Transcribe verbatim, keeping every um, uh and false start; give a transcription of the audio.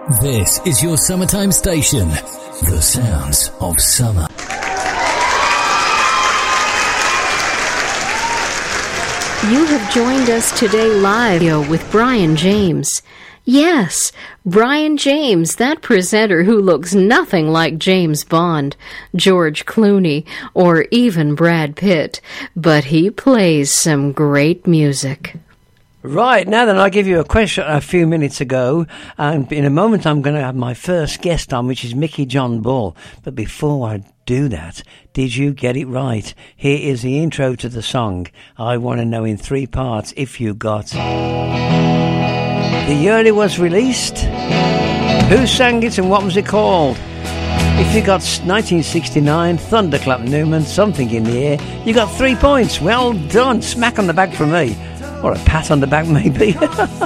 This is your summertime station, the sounds of summer. You have joined us today live with Brian James. Yes, Brian James, that presenter who looks nothing like James Bond, George Clooney, or even Brad Pitt, but he plays some great music. Right, now then, I gave you a question a few minutes ago, and in a moment I'm going to have my first guest on, which is Mickey John Ball. But before I do that, did you get it right? Here is the intro to the song. I want to know in three parts if you got the year it was released, who sang it, and what was it called? If you got nineteen sixty-nine, Thunderclap Newman, Something in the Air, you got three points. Well done. Smack on the back from me. Or a pat on the back, maybe.